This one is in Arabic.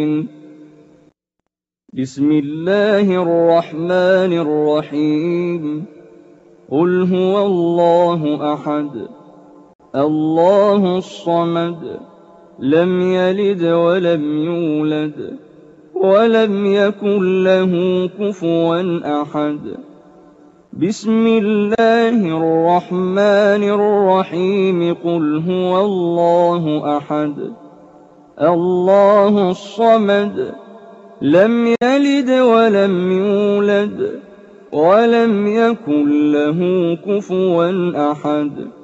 بسم الله الرحمن الرحيم قل هو الله أحد الله الصمد لم يلد ولم يولد ولم يكن له كفوا أحد بسم الله الرحمن الرحيم قل هو الله أحد الله الصمد لم يلد ولم يولد ولم يكن له كفوا أحد